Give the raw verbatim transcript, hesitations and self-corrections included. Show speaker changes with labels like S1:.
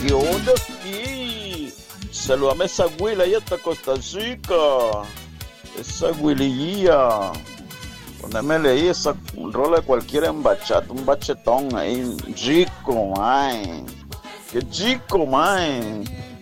S1: ¿Qué onda aquí? Saludame a esa güila allá hasta Costa Rica. Esa güililla. Ponémele ahí esa rola de cualquiera en bachata, un bachetón ahí, rico, man. Qué chico, man.